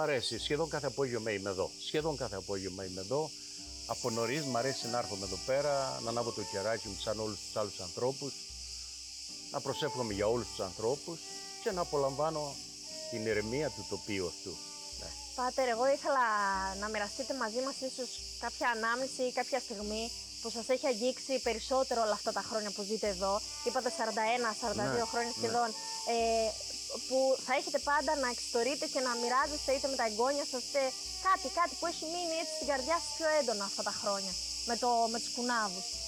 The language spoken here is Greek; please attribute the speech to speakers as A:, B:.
A: Αρέσει, σχεδόν κάθε απόγευμα είμαι εδώ. Σχεδόν κάθε απόγευμα είμαι εδώ. Από νωρίς μου αρέσει να έρχομαι εδώ πέρα, να ανάβω το κεράκι μου σαν όλους τους άλλους ανθρώπους, να προσεύχομαι για όλους τους ανθρώπους και να απολαμβάνω την ηρεμία του τοπίου αυτού. Ναι.
B: Πάτερ, εγώ ήθελα να μοιραστείτε μαζί μας ίσως κάποια ανάμνηση ή κάποια στιγμή που σας έχει αγγίξει περισσότερο όλα αυτά τα χρόνια που ζείτε εδώ. Είπατε 41-42 χρόνια σχεδόν. Που θα έχετε πάντα να εξιστορείτε και να μοιράζεστε είτε με τα εγγόνια σας, είτε κάτι που έχει μείνει έτσι στην καρδιά σας πιο έντονα αυτά τα χρόνια με τους κουνάβους.